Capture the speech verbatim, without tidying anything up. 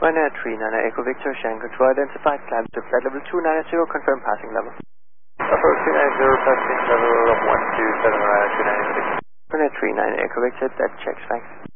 Ryanair three nine Echo Victor, Shan Control identified, climb to flight level two nine zero, confirm passing level. Approach two nine zero, passing level of one two seven, Ryanair three nine Echo Victor. Ryanair three nine Echo Victor, that checks, thanks.